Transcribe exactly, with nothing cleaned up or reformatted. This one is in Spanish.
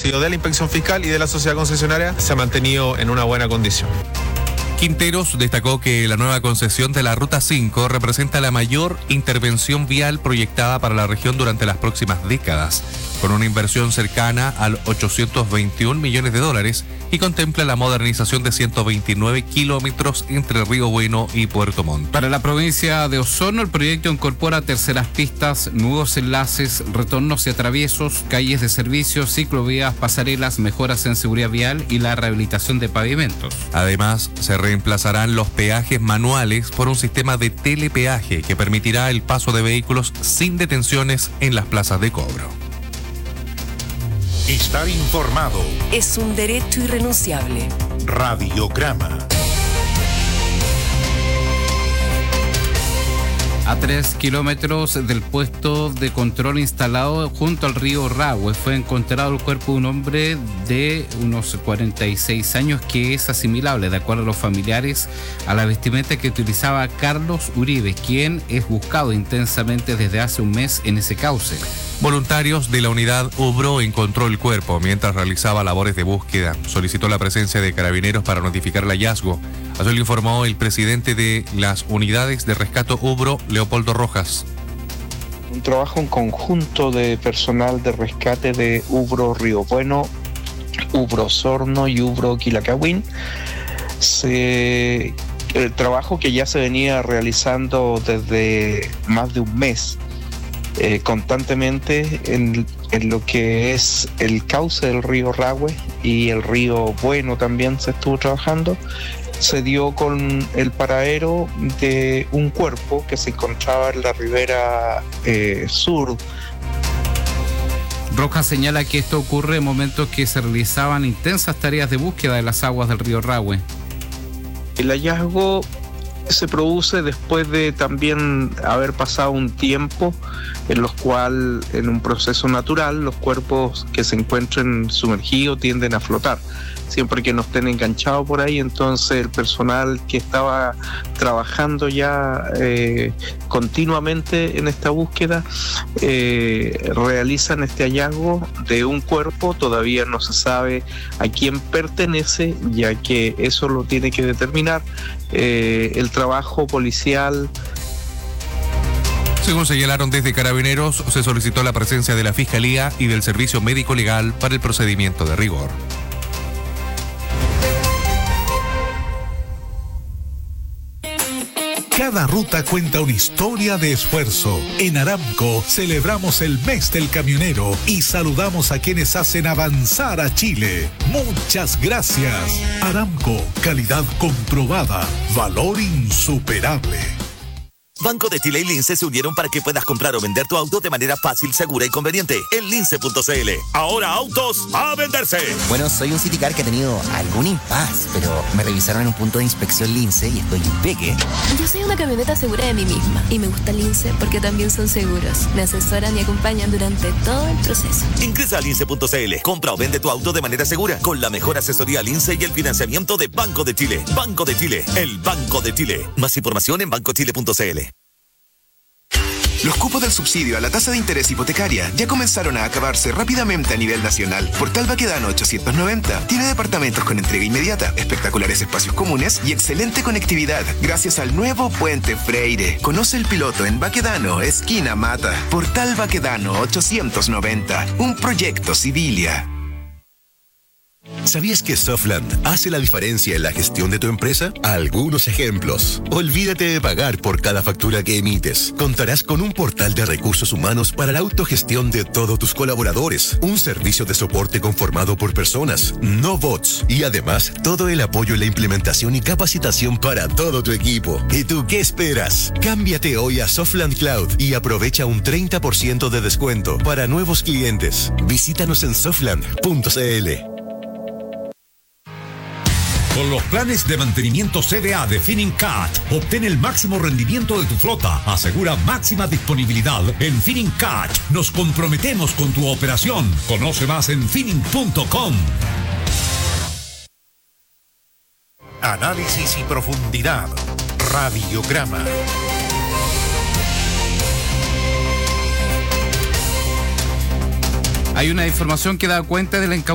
sido de la Inspección Fiscal y de la sociedad concesionaria, se ha mantenido en una buena condición. Quinteros destacó que la nueva concesión de la Ruta cinco representa la mayor intervención vial proyectada para la región durante las próximas décadas, con una inversión cercana a ochocientos veintiún millones de dólares y contempla la modernización de ciento veintinueve kilómetros entre Río Bueno y Puerto Montt. Para la provincia de Osorno, el proyecto incorpora terceras pistas, nuevos enlaces, retornos y atraviesos, calles de servicio, ciclovías, pasarelas, mejoras en seguridad vial y la rehabilitación de pavimentos. Además, se reemplazarán los peajes manuales por un sistema de telepeaje que permitirá el paso de vehículos sin detenciones en las plazas de cobro. Estar informado es un derecho irrenunciable. Radiograma. A tres kilómetros del puesto de control instalado junto al río Rahue fue encontrado el cuerpo de un hombre de unos cuarenta y seis años que es asimilable, de acuerdo a los familiares, a la vestimenta que utilizaba Carlos Uribe, quien es buscado intensamente desde hace un mes en ese cauce. Voluntarios de la unidad Ubro encontró el cuerpo mientras realizaba labores de búsqueda. Solicitó la presencia de carabineros para notificar el hallazgo. Así lo informó el presidente de las unidades de rescate Ubro, Leopoldo Rojas. Un trabajo en conjunto de personal de rescate de Ubro Río Bueno, Ubro Osorno y Ubro Quilacahuín. Se, el trabajo que ya se venía realizando desde más de un mes. Eh, constantemente en, en lo que es el cauce del río Rahue y el río Bueno también se estuvo trabajando. Se dio con el paradero de un cuerpo que se encontraba en la ribera eh, sur. Rojas señala que esto ocurre en momentos que se realizaban intensas tareas de búsqueda de las aguas del río Rahue. El hallazgo se produce después de también haber pasado un tiempo en los cual, en un proceso natural, los cuerpos que se encuentren sumergidos tienden a flotar. Siempre que no estén enganchados por ahí, entonces el personal que estaba trabajando ya eh, continuamente en esta búsqueda eh, realizan este hallazgo de un cuerpo. Todavía no se sabe a quién pertenece, ya que eso lo tiene que determinar eh, el trabajo policial. Según señalaron desde Carabineros, se solicitó la presencia de la Fiscalía y del Servicio Médico Legal para el procedimiento de rigor. Cada ruta cuenta una historia de esfuerzo. En Aramco celebramos el mes del camionero y saludamos a quienes hacen avanzar a Chile. Muchas gracias. Aramco, calidad comprobada, valor insuperable. Banco de Chile y Lince se unieron para que puedas comprar o vender tu auto de manera fácil, segura y conveniente en lince punto c l. Ahora autos a venderse. Bueno, soy un Citicar que ha tenido algún impas, pero me revisaron en un punto de inspección Lince y estoy impeque. Yo soy una camioneta segura de mí misma y me gusta Lince porque también son seguros. Me asesoran y acompañan durante todo el proceso. Ingresa a lince punto c l. Compra o vende tu auto de manera segura con la mejor asesoría Lince y el financiamiento de Banco de Chile. Banco de Chile, el Banco de Chile. Más información en banco chile punto c l. Los cupos del subsidio a la tasa de interés hipotecaria ya comenzaron a acabarse rápidamente a nivel nacional. Portal Baquedano ochocientos noventa tiene departamentos con entrega inmediata, espectaculares espacios comunes y excelente conectividad gracias al nuevo Puente Freire. Conoce el piloto en Baquedano, esquina Mata. Portal Baquedano ochocientos noventa, un proyecto Civilia. ¿Sabías que Softland hace la diferencia en la gestión de tu empresa? Algunos ejemplos. Olvídate de pagar por cada factura que emites. Contarás con un portal de recursos humanos para la autogestión de todos tus colaboradores. Un servicio de soporte conformado por personas, no bots. Y además, todo el apoyo en la implementación y capacitación para todo tu equipo. ¿Y tú qué esperas? Cámbiate hoy a Softland Cloud y aprovecha un treinta por ciento de descuento para nuevos clientes. Visítanos en softland punto c l. Con los planes de mantenimiento C D A de Finincat, obtén el máximo rendimiento de tu flota. Asegura máxima disponibilidad en Finincat. Nos comprometemos con tu operación. Conoce más en finin punto com. Análisis y profundidad. Radiograma. Hay una información que da cuenta de la